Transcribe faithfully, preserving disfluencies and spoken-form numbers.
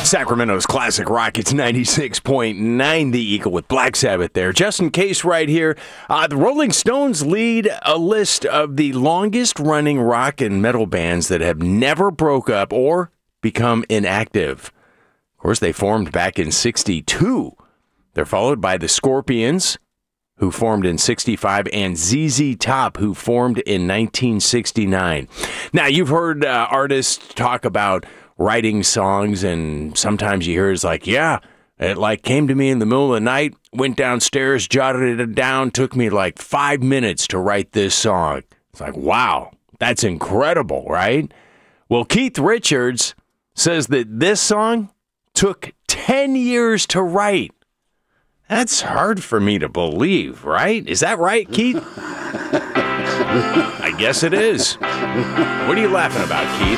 Sacramento's classic rock. It's ninety-six point nine The Eagle with Black Sabbath there. Just in case right here, uh, the Rolling Stones lead a list of the longest-running rock and metal bands that have never broke up or become inactive. Of course, they formed back in sixty-two. They're followed by the Scorpions, who formed in sixty-five, and Z Z Top, who formed in nineteen sixty-nine. Now, you've heard uh, artists talk about writing songs, and sometimes you hear it's like, yeah, it like came to me in the middle of the night, went downstairs, jotted it down, took me like five minutes to write this song. It's like, wow, that's incredible, right? Well, Keith Richards says that this song took ten years to write. That's hard for me to believe, right? Is that right, Keith? I guess it is. What are you laughing about, Keith?